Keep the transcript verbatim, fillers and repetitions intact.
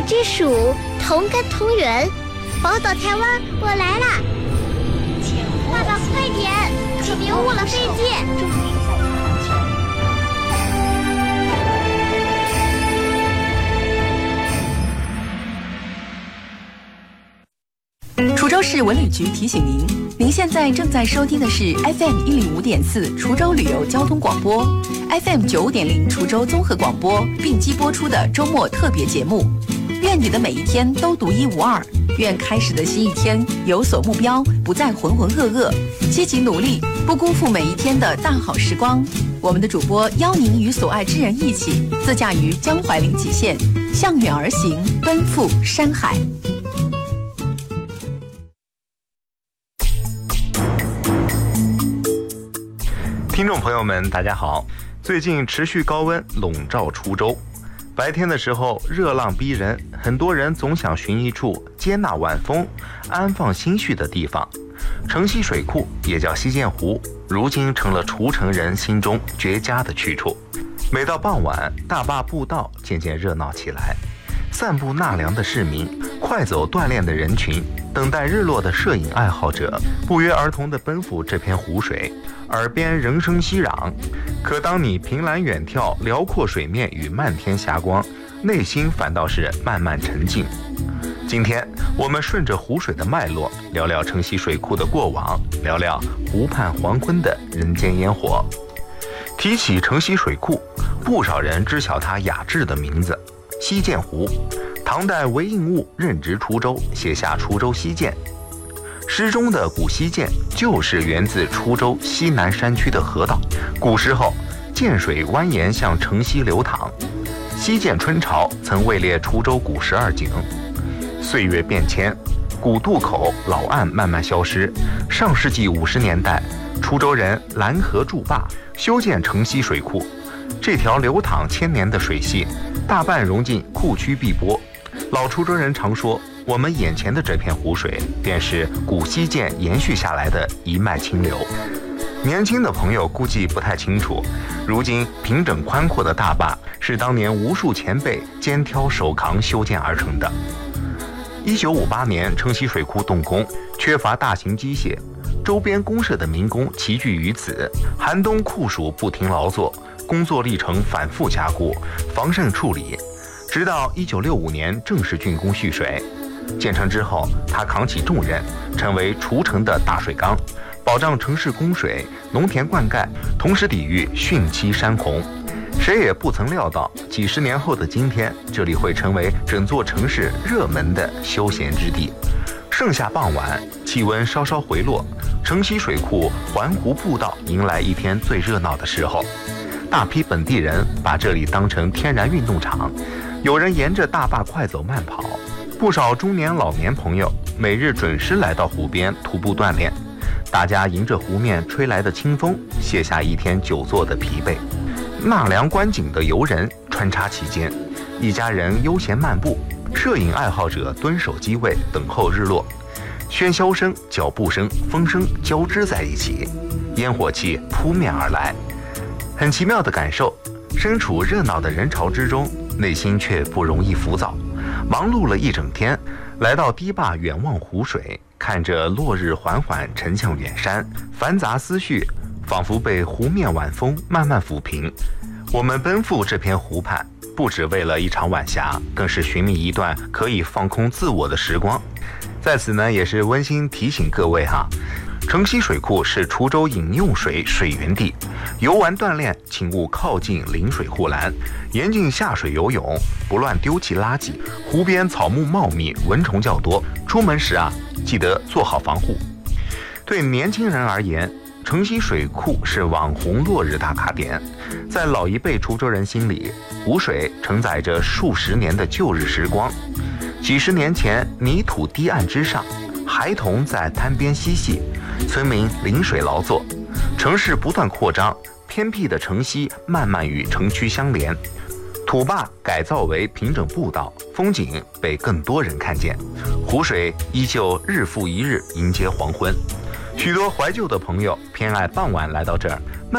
之属，同根同源。宝岛台湾，我来啦！爸爸，快点，可别误了飞机。 滁州市文旅局提醒您，您现在正在收听的是 F M 一零五点四滁州旅游交通广播 ，F M 九五点零滁州综合广播并机播出的周末特别节目。愿你的每一天都独一无二，愿开始的新一天有所目标，不再浑浑噩噩，积极努力，不辜负每一天的大好时光。我们的主播邀您与所爱之人一起，自驾于江淮临济县，向远而行，奔赴山海。 听众朋友们，大家好！最近持续高温笼罩滁州，白天的时候热浪逼人，很多人总想寻一处接纳晚风、安放心绪的地方。城西水库也叫西涧湖，如今成了滁城人心中绝佳的去处。每到傍晚，大坝步道渐渐热闹起来，散步纳凉的市民，快走锻炼的人群，等待日落的摄影爱好者，不约而同地奔赴这片湖水。耳边人声熙攘，可当你凭栏远眺辽阔水面与漫天霞光，内心反倒是慢慢沉静。今天我们顺着湖水的脉络，聊聊城西水库的过往，聊聊湖畔黄昏的人间烟火。提起城西水库，不少人知晓它雅致的名字西涧湖。唐代韦应物任职滁州，写下滁州西涧。诗中的古西涧就是源自滁州西南山区的河道。古时候，涧水蜿蜒向城西流淌，西涧春潮曾位列滁州古十二景。岁月变迁，古渡口老岸慢慢消失。上世纪五十年代，滁州人拦河筑坝，修建城西水库。这条流淌千年的水系，大半融进库区碧波。老滁州人常说，我们眼前的这片湖水，便是古西涧延续下来的一脉清流。年轻的朋友估计不太清楚，如今平整宽阔的大坝，是当年无数前辈肩挑手扛修建而成的。一九五八年，城西水库动工，缺乏大型机械，周边公社的民工齐聚于此，寒冬酷暑不停劳作，工作历程反复加固，防渗处理，直到一九六五年正式竣工蓄水。建成之后，他扛起重任，成为滁城的大水缸，保障城市供水、农田灌溉，同时抵御汛期山洪。谁也不曾料到，几十年后的今天，这里会成为整座城市热门的休闲之地。盛夏傍晚，气温稍稍回落，城西水库环湖步道迎来一天最热闹的时候。大批本地人把这里当成天然运动场，有人沿着大坝快走慢跑。不少中年老年朋友每日准时来到湖边徒步锻炼，大家迎着湖面吹来的清风，卸下一天久坐的疲惫。纳凉观景的游人穿插其间，一家人悠闲漫步，摄影爱好者蹲守机位等候日落。喧嚣声、脚步声、风声交织在一起，烟火气扑面而来，很奇妙的感受。身处热闹的人潮之中，内心却不容易浮躁。忙碌了一整天，来到堤坝远望湖水，看着落日缓缓沉向远山，繁杂思绪仿佛被湖面晚风慢慢抚平。我们奔赴这片湖畔，不只为了一场晚霞，更是寻觅一段可以放空自我的时光。在此呢，也是温馨提醒各位哈，城西水库是滁州饮用水水源地，游玩锻炼请勿靠近临水护栏，严禁下水游泳，不乱丢弃垃圾。湖边草木茂密，蚊虫较多，出门时啊，记得做好防护。对年轻人而言，城西水库是网红落日打卡点。在老一辈滁州人心里，湖水承载着数十年的旧日时光。几十年前，泥土堤岸之上，孩童在滩边嬉戏，村民临水劳作。城市不断扩张，偏僻的城西慢慢与城区相连，土坝改造为平整步道，风景被更多人看见。湖水依旧日复一日迎接黄昏。许多怀旧的朋友偏爱傍晚来到这儿，